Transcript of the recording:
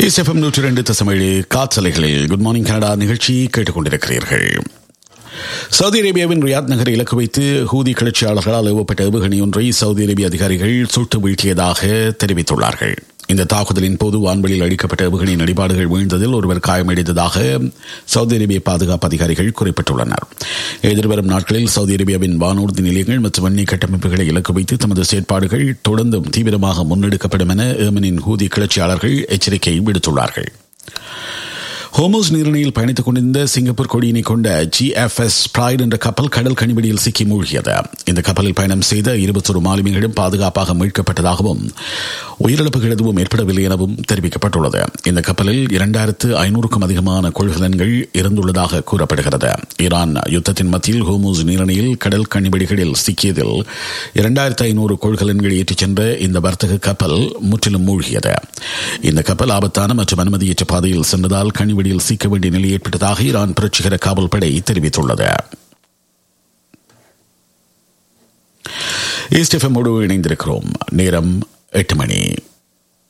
SFM 102.7 காற்றலைகளில் good morning Canada நிகழ்ச்சி கேட்டுக்கொண்டிருக்கிறீர்கள். சவுதி அரேபியாவின் ரியாத் நகரை இலக்கு வைத்து ஹூதி கிளர்ச்சியாளர்களால் ஏவப்பட்ட ஏவுகணை ஒன்றை சவுதி அரேபிய அதிகாரிகள் சுட்டு வீழ்த்தியதாக தெரிவித்துள்ளார்கள். இந்த தாக்குதலின் போது வான்வெளியில் அடிக்கப்பட்ட ஏவுகணையின் அடிபாடுகள் வீழ்ந்ததில் ஒருவர் காயமடைந்ததாக சவுதி அரேபிய பாதுகாப்பு அதிகாரிகள் குறிப்பிட்டுள்ளனர். எதிர்வரும் நாட்களில் சவுதி அரேபியாவின் வானூர்தி நிலையங்கள் மற்றும் எண்ணெய் கட்டமைப்புகளை இலக்கு வைத்து தமது செயற்பாடுகள் தொடர்ந்தும் தீவிரமாக முன்னெடுக்கப்படும் என ஏமனின் ஹூதி கிளர்ச்சியாளர்கள் எச்சரிக்கை விடுத்துள்ளார்கள். ஹோமோஸ் நீரிணையில் பயணித்துக் கொண்டிருந்த சிங்கப்பூர் கொடியினை கொண்ட GFS பிரைட் என்ற கப்பல் கடல் கனிவெடியில் சிக்கி மூழ்கியது. இந்த கப்பலில் பயணம் செய்த 21 மாலுமிகளும் பாதுகாப்பாக மீட்கப்பட்டதாகவும் உயிரிழப்புகள் எதுவும் ஏற்படவில்லை எனவும் தெரிவிக்கப்பட்டுள்ளது. இந்த கப்பலில் 2500க்கும் அதிகமான கொள்கலன்கள் இருந்துள்ளதாக கூறப்படுகிறது. ஈரான் யுத்தத்தின் மத்தியில் ஹோமோஸ் நீரிணையில் கடல் கனிவெடிகளில் சிக்கியதில் 2500 கொள்கலன்கள் ஏற்றிச் சென்ற இந்த வர்த்தக கப்பல் முற்றிலும் மூழ்கியது. இந்த கப்பல் ஆபத்தான மற்றும் அனுமதியற்ற பாதையில் சென்றதால் கனிவெடியில் சிக்க வேண்டிய நிலை ஏற்பட்டதாக ஈரான் புரட்சிகர காவல் படை தெரிவித்துள்ளது. SFM இணைந்திருக்கிறோம். நேரம் 8 மணி.